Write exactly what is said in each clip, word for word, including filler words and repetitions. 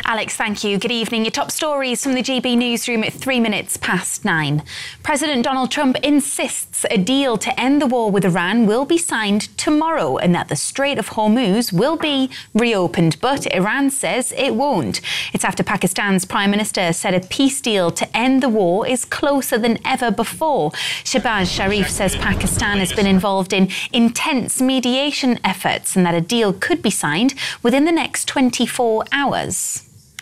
Alex, thank you. Good evening. Your top stories from the G B newsroom at three minutes past nine. President Donald Trump insists a deal to end the war with Iran will be signed tomorrow and that the Strait of Hormuz will be reopened, but Iran says it won't. It's after Pakistan's Prime Minister said a peace deal to end the war is closer than ever before. Shehbaz Sharif says Pakistan has been involved in intense mediation efforts and that a deal could be signed within the next twenty-four hours.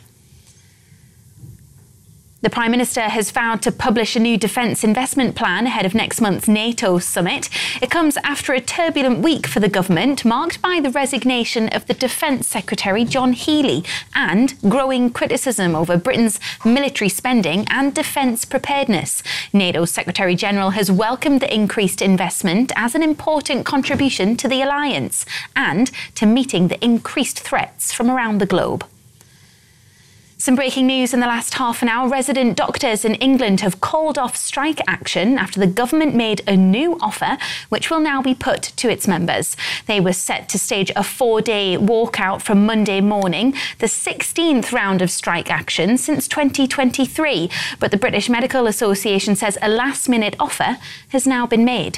The Prime Minister has vowed to publish a new defence investment plan ahead of next month's NATO summit. It comes after a turbulent week for the government, marked by the resignation of the Defence Secretary John Healey and growing criticism over Britain's military spending and defence preparedness. NATO Secretary-General has welcomed the increased investment as an important contribution to the alliance and to meeting the increased threats from around the globe. Some breaking news in the last half an hour. Resident doctors in England have called off strike action after the government made a new offer, which will now be put to its members. They were set to stage a four-day walkout from Monday morning, the sixteenth round of strike action since twenty twenty-three. But the British Medical Association says a last-minute offer has now been made.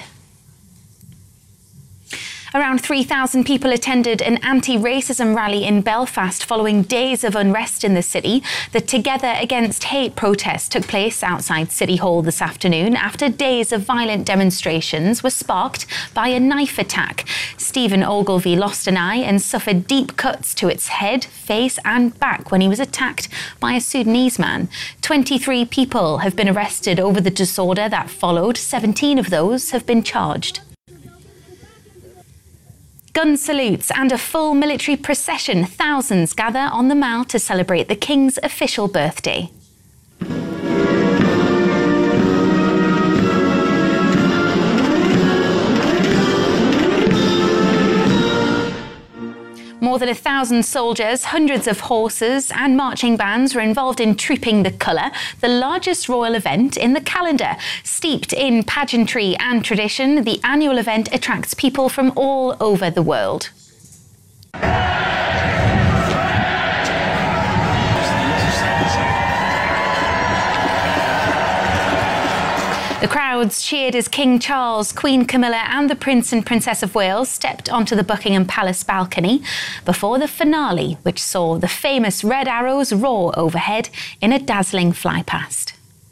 Around three thousand people attended an anti-racism rally in Belfast following days of unrest in the city. The Together Against Hate protest took place outside City Hall this afternoon after days of violent demonstrations were sparked by a knife attack. Stephen Ogilvie lost an eye and suffered deep cuts to its head, face and back when he was attacked by a Sudanese man. twenty-three people have been arrested over the disorder that followed. seventeen of those have been charged. Gun salutes and a full military procession. Thousands gather on the Mall to celebrate the King's official birthday. More than a thousand soldiers, hundreds of horses and marching bands were involved in Trooping the Colour, the largest royal event in the calendar. Steeped in pageantry and tradition, the annual event attracts people from all over the world. The crowds cheered as King Charles, Queen Camilla and the Prince and Princess of Wales stepped onto the Buckingham Palace balcony before the finale, which saw the famous red arrows roar overhead in a dazzling flypast.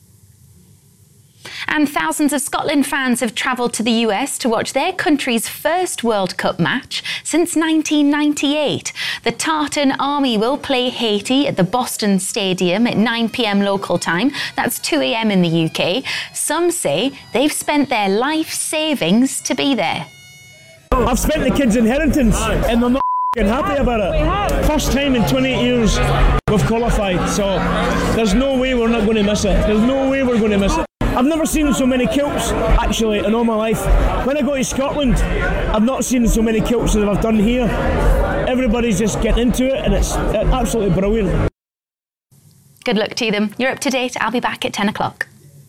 And thousands of Scotland fans have travelled to the U S to watch their country's first World Cup match since nineteen ninety-eight. The Tartan Army will play Haiti at the Boston Stadium at nine p.m. local time. That's two a.m. in the U K. Some say they've spent their life savings to be there. I've spent the kids' inheritance and they're not happy about it. First time in twenty-eight years we've qualified, so there's no way we're not going to miss it. There's no way we're going to miss it. I've never seen so many kilts, actually, in all my life. When I go to Scotland, I've not seen so many kilts as I've done here. Everybody's just getting into it, and it's absolutely brilliant. Good luck to them. You're up to date. I'll be back at ten o'clock.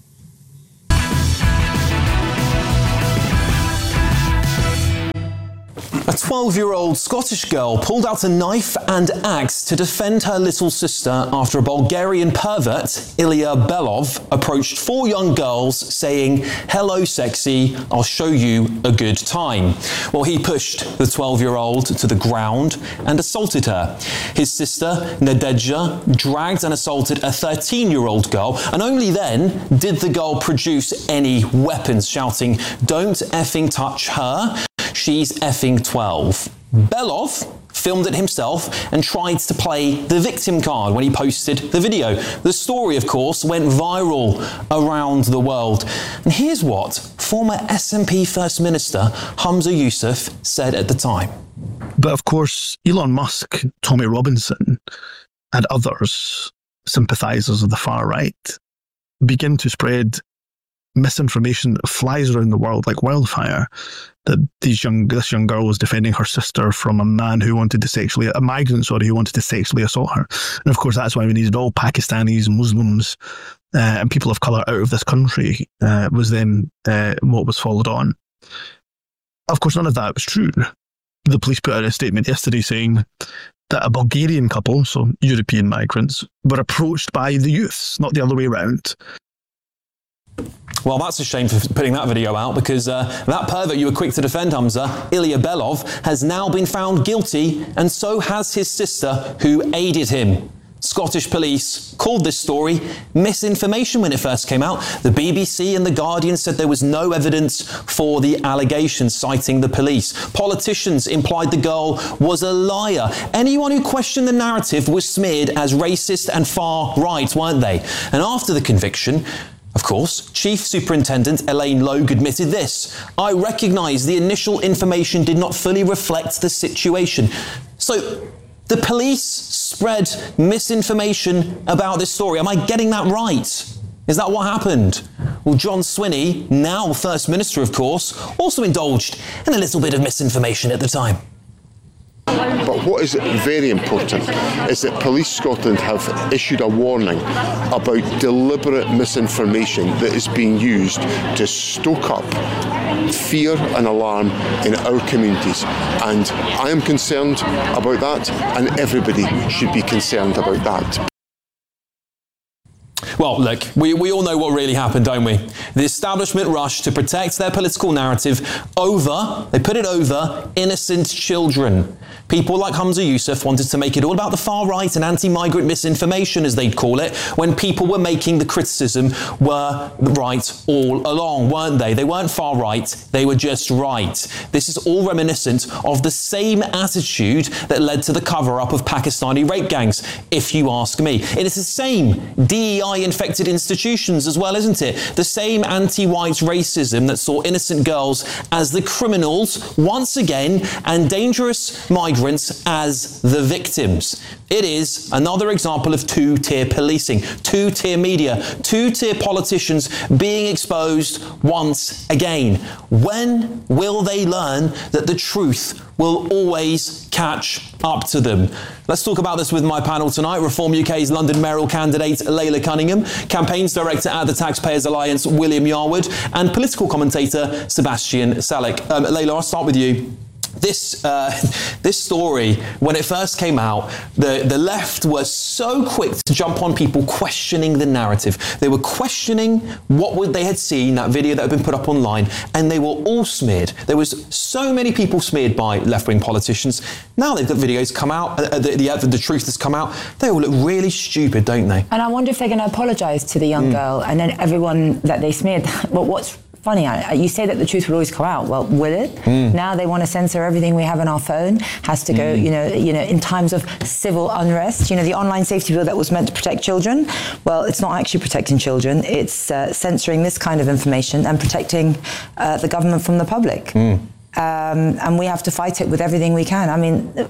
A twelve-year-old Scottish girl pulled out a knife and axe to defend her little sister after a Bulgarian pervert, Ilya Belov, approached four young girls saying, "Hello, sexy, I'll show you a good time." Well, he pushed the twelve-year-old to the ground and assaulted her. His sister, Nadezhda, dragged and assaulted a thirteen-year-old girl, and only then did the girl produce any weapons, shouting, "Don't effing touch her. She's effing twelve." Belov filmed it himself and tried to play the victim card when he posted the video. The story, of course, went viral around the world. And here's what former S N P First Minister Humza Yousaf said at the time. But of course, Elon Musk, Tommy Robinson, and others, sympathisers of the far right, begin to spread misinformation that flies around the world like wildfire, that these young, this young girl was defending her sister from a man who wanted to sexually, a migrant, sorry, who wanted to sexually assault her. And of course, that's why we needed all Pakistanis, Muslims, uh, and people of colour out of this country, uh, was then uh, what was followed on. Of course, none of that was true. The police put out a statement yesterday saying that a Bulgarian couple, so European migrants, were approached by the youths, not the other way around. Well, that's a shame for putting that video out, because uh, that pervert you were quick to defend, Humza, Ilya Belov, has now been found guilty, and so has his sister, who aided him. Scottish police called this story misinformation when it first came out. The B B C and The Guardian said there was no evidence for the allegations, citing the police. Politicians implied the girl was a liar. Anyone who questioned the narrative was smeared as racist and far right, weren't they? And after the conviction, of course, Chief Superintendent Elaine Logue admitted this: "I recognise the initial information did not fully reflect the situation." So the police spread misinformation about this story. Am I getting that right? Is that what happened? Well, John Swinney, now First Minister, of course, also indulged in a little bit of misinformation at the time. But what is very important is that Police Scotland have issued a warning about deliberate misinformation that is being used to stoke up fear and alarm in our communities. And I am concerned about that, and everybody should be concerned about that. Well, look, we, we all know what really happened, don't we? The establishment rushed to protect their political narrative over, they put it over, innocent children. People like Humza Yousaf wanted to make it all about the far right and anti-migrant misinformation, as they'd call it, when people were making the criticism were right all along, weren't they? They weren't far right, they were just right. This is all reminiscent of the same attitude that led to the cover-up of Pakistani rape gangs, if you ask me. It is the same D E I-infected institutions as well, isn't it? The same anti-white racism that saw innocent girls as the criminals once again, and dangerous migrants as the victims. It is another example of two-tier policing, two-tier media, two-tier politicians being exposed once again. When will they learn that the truth will always catch up to them? Let's talk about this with my panel tonight. Reform U K's London mayoral candidate Layla Cunningham, campaigns director at the Taxpayers Alliance William Yarwood, and political commentator Sebastian Salek. Um, Layla, I'll start with you. This uh, this story, when it first came out, the, the left was so quick to jump on people questioning the narrative. They were questioning what would they had seen, that video that had been put up online, and they were all smeared. There was so many people smeared by left-wing politicians. Now they've got videos come out, uh, the, the, the truth has come out. They all look really stupid, don't they? And I wonder if they're going to apologise to the young mm. girl and then everyone that they smeared. Well, what's funny, you say that the truth will always come out. Well, will it? Mm. Now they want to censor everything we have on our phone. Has to go, mm. you know, you know, in times of civil unrest. You know, the online safety bill that was meant to protect children. Well, it's not actually protecting children. It's uh, censoring this kind of information and protecting uh, the government from the public. Mm. Um, and we have to fight it with everything we can. I mean,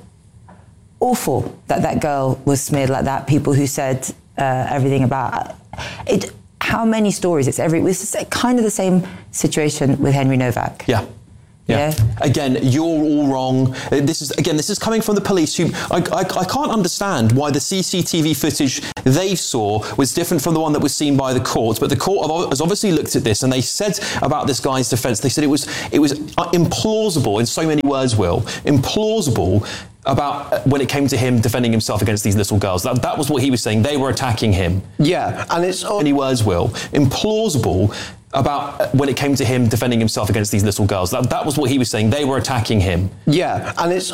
awful that that girl was smeared like that. People who said uh, everything about it. How many stories? It's every. It's kind of the same situation with Henry Novak. Yeah. Yeah. yeah. Again, you're all wrong. This is again. This is coming from the police. Who I, I, I can't understand why the C C T V footage they saw was different from the one that was seen by the court. But the court has obviously looked at this, and they said about this guy's defence. They said it was it was implausible in so many words. Will implausible. About when it came to him defending himself against these little girls. That, that was what he was saying. They were attacking him. Yeah, and it's... Any words, Will. Implausible about when it came to him defending himself against these little girls. That, that was what he was saying. They were attacking him. Yeah, and it's